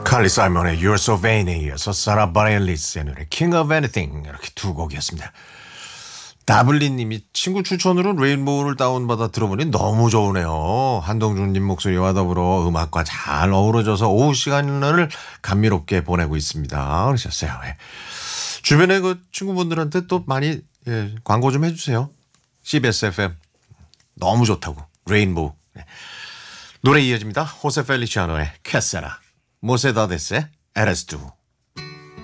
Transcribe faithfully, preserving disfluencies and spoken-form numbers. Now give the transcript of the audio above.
칼리 사이먼의 You're So Vain에 이어서 사라 바레일리스의 노래 King of Anything 이렇게 두 곡이었습니다. 다블린님이 친구 추천으로 레인보우를 다운받아 들어보니 너무 좋으네요. 한동준님 목소리와 더불어 음악과 잘 어우러져서 오후 시간을 감미롭게 보내고 있습니다. 그러셨어요. 예. 주변에 그 친구분들한테 또 많이 예, 광고 좀 해주세요. 씨비에스 에프엠 너무 좋다고 레인보우. 예. 노래 이어집니다. 호세 펠리치아노의 캐세라 모세다데스의 에레스투.